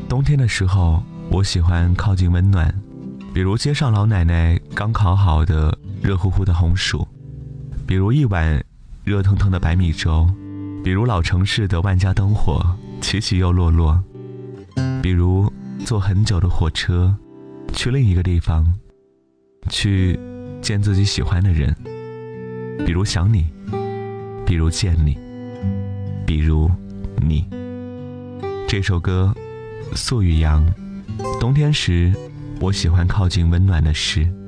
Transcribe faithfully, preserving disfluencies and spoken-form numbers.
冬天的时候，我喜欢靠近温暖，比如街上老奶奶刚烤好的热乎乎的红薯，比如一碗热腾腾的白米粥，比如老城市的万家灯火起起又落落，比如坐很久的火车去另一个地方，去见自己喜欢的人，比如想你，比如见你，比如你。这首歌素雨阳，冬天时我喜欢靠近温暖的事。